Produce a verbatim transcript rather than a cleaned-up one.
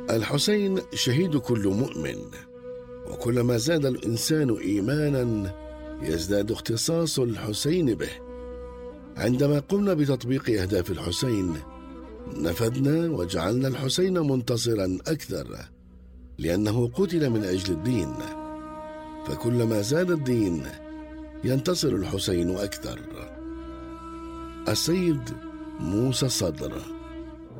الحسين شهيد كل مؤمن، وكلما زاد الإنسان إيمانا يزداد اختصاص الحسين به. عندما قمنا بتطبيق أهداف الحسين نفذنا وجعلنا الحسين منتصرا أكثر، لأنه قتل من أجل الدين، فكلما زاد الدين ينتصر الحسين أكثر. السيد موسى الصدر.